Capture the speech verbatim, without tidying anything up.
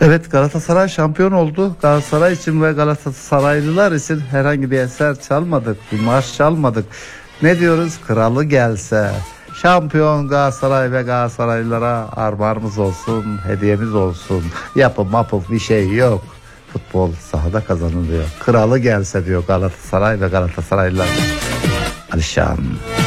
Evet, Galatasaray şampiyon oldu. Galatasaray için ve Galatasaraylılar için herhangi bir eser çalmadık, bir marş çalmadık. Ne diyoruz? Kralı gelse. Şampiyon Galatasaray ve Galatasaraylılara armağanımız olsun, hediyemiz olsun. Yapı mapı bir şey yok. Futbol sahada kazanılıyor. Kralı gelse diyor Galatasaray ve Galatasaraylılar. Alişan.